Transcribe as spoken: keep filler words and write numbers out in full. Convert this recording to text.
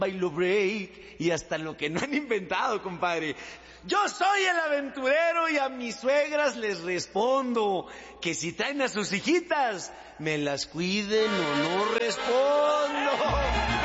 bailo break y hasta lo que no han inventado, compadre. Yo soy el aventurero y a mis suegras les respondo que si traen a sus hijitas, me las cuiden o no respondo.